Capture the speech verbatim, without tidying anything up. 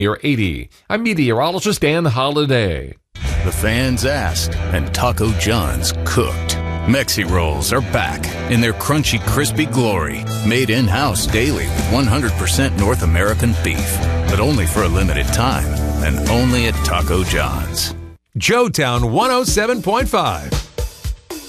You're eighty. I'm meteorologist Dan Holliday. The fans asked, and Taco John's cooked. Mexi Rolls are back in their crunchy, crispy glory. Made in-house daily with one hundred percent North American beef. But only for a limited time, and only at Taco John's. Joetown one oh seven point five.